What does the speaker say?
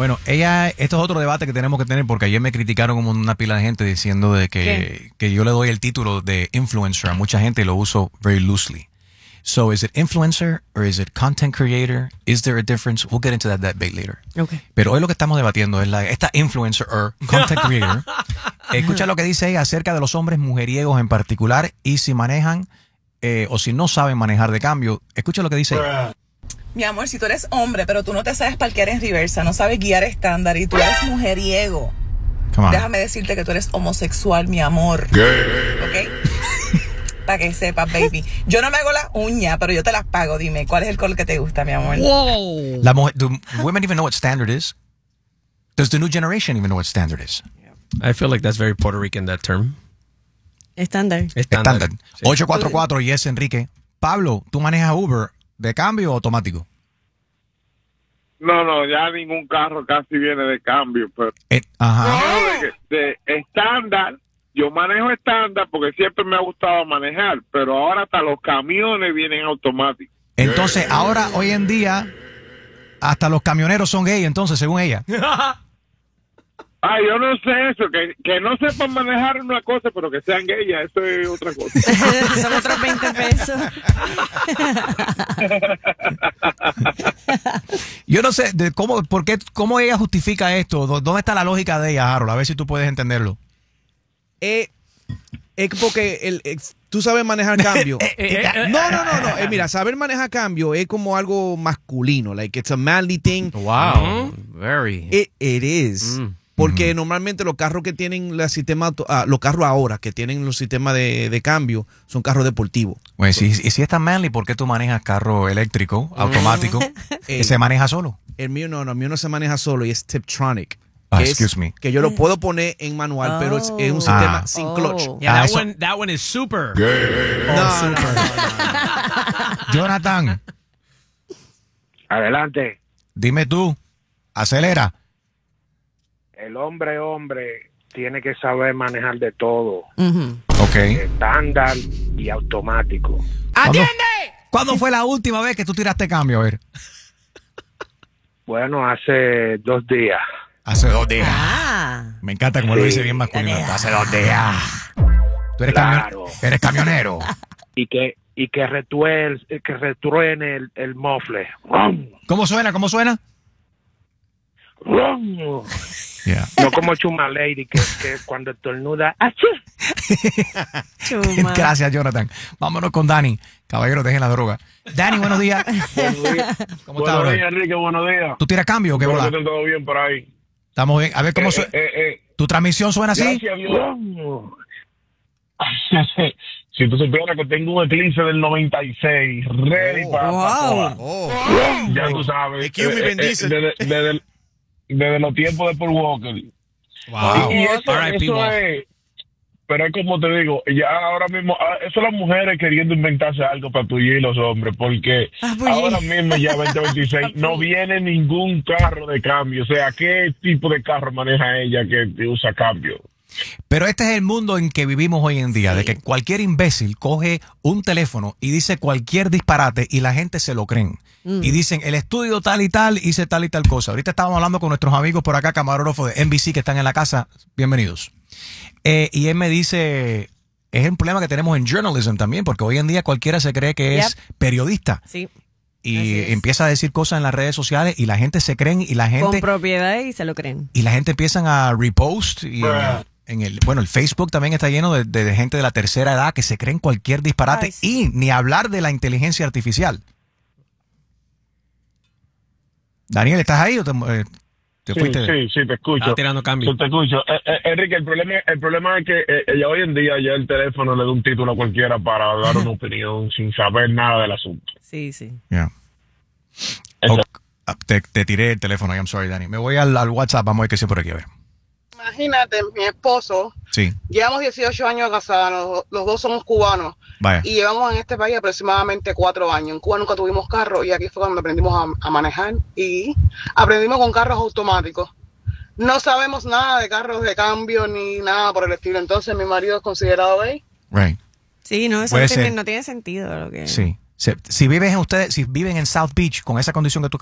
Bueno, esto es otro debate que tenemos que tener porque ayer me criticaron como una pila de gente diciendo de que yo le doy el título de influencer a mucha gente y lo uso very loosely. So, is it influencer or is it content creator? Is there a difference? We'll get into that debate later. Okay. Pero hoy lo que estamos debatiendo es esta influencer or content creator. Escucha lo que dice ella acerca de los hombres mujeriegos en particular y si manejan o si no saben manejar de cambio. Escucha lo que dice ella. Mi amor, si tú eres hombre, pero tú no te sabes parquear en reversa, no sabes guiar estándar y tú eres mujeriego, déjame decirte que tú eres homosexual, mi amor. ¿Ok? Para que sepas, baby. Yo no me hago las uñas, pero yo te las pago. Dime, ¿cuál es el color que te gusta, mi amor? Wow. Do women even know what standard is? Does the new generation even know what standard is? I feel like that's very Puerto Rican, that term. Estándar. Estándar. Sí. 844 y es Enrique. Pablo, ¿tú manejas Uber de cambio o automático? No, ya ningún carro casi viene de cambio. Pero de estándar, yo manejo estándar porque siempre me ha gustado manejar, pero ahora hasta los camiones vienen automáticos. Entonces, ahora, hoy en día, hasta los camioneros son gay, entonces, según ella. Yo no sé eso, que no sepan manejar una cosa, pero que sean gay, eso es otra cosa. Son otros 20 pesos. Yo no sé cómo ella justifica esto. ¿Dónde está la lógica de ella, Harold? A ver si tú puedes entenderlo. Es porque tú sabes manejar cambio. No. Mira, saber manejar cambio es como algo masculino. Like, it's a manly thing. Wow. Very. It is. Porque normalmente los carros que tienen los carros ahora que tienen los sistemas de cambio son carros deportivos. Bueno, si es tan manly, ¿por qué tú manejas carro eléctrico, automático? ¿Se maneja solo? El mío no se maneja solo y es Tiptronic. Excuse me. Que yo lo puedo poner en manual, pero es un sistema sin clutch. Yeah, that one is super. No. Jonathan. Adelante. Dime tú. Acelera. El hombre tiene que saber manejar de todo. Ok. Estándar y automático. ¡Atiende! ¿Cuándo fue la última vez que tú tiraste cambio? A ver. Bueno, hace 2 días. Hace 2 días. Me encanta como lo dice bien masculino. Hace 2 días. Tú eres, eres camionero. Y que retruene el mofle. ¿Cómo suena? Yeah. No como Chuma Lady, que cuando estornuda. ¡Achí! Gracias, Jonathan. Vámonos con Dani. Caballero, dejen la droga. Dani, buenos días. ¿Cómo estás, bro? Buenos días, Enrique, buenos días. ¿Tú tiras cambio o qué bola? Todo bien por ahí. Estamos bien. A ver cómo suena. ¿Tu transmisión suena así? Gracias, Dios. Si tú supieras que tengo un Eclipse del 96, ready para ya tú sabes. Desde los tiempos de Paul Walker. Wow. Y eso es, pero es como te digo, ya ahora mismo, eso las mujeres queriendo inventarse algo para tú y los hombres, porque ahora mismo ya 2026 no viene ningún carro de cambio. O sea, ¿qué tipo de carro maneja ella que usa cambio? Pero este es el mundo en que vivimos hoy en día, de que cualquier imbécil coge un teléfono y dice cualquier disparate y la gente se lo creen. Y dicen, el estudio tal y tal hice tal y tal cosa. Ahorita estábamos hablando con nuestros amigos por acá, camarógrafos de NBC que están en la casa. Bienvenidos. Y él me dice, es el problema que tenemos en journalism también, porque hoy en día cualquiera se cree que es periodista. Sí. Y empieza a decir cosas en las redes sociales y la gente se creen y la gente... Con propiedad y se lo creen. Y la gente empiezan a repost y... el Facebook también está lleno de gente de la tercera edad que se creen cualquier disparate y ni hablar de la inteligencia artificial. Daniel, ¿estás ahí o te fuiste? Sí, te escucho. Está tirando cambio. Te escucho. Enrique, el problema es que ya hoy en día ya el teléfono le da un título a cualquiera para dar una opinión sin saber nada del asunto. Sí. Yeah. Te tiré el teléfono, I'm sorry, Dani. Me voy al WhatsApp, vamos a ver qué sé por aquí, a ver. Imagínate, mi esposo, llevamos 18 años casados, los dos somos cubanos. Vaya. Y llevamos en este país aproximadamente 4 años. En Cuba nunca tuvimos carro y aquí fue cuando aprendimos a manejar y aprendimos con carros automáticos. No sabemos nada de carros de cambio ni nada por el estilo. Entonces mi marido es considerado gay. Right. Sí, no, eso no tiene sentido. Lo que... Sí. Si viven en South Beach con esa condición que tú